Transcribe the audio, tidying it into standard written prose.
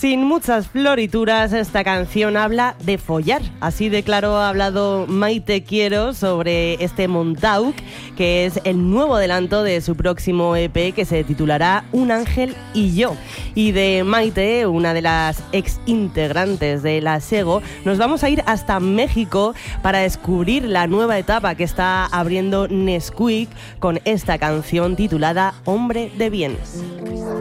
Sin muchas florituras, esta canción habla de follar. Así de claro ha hablado Maite Quiero sobre este Montauk, que es el nuevo adelanto de su próximo EP que se titulará Un ángel y yo. Y de Maite, una de las ex integrantes de La Sego, nos vamos a ir hasta México para descubrir la nueva etapa que está abriendo Nesquik con esta canción titulada Hombre de Bien.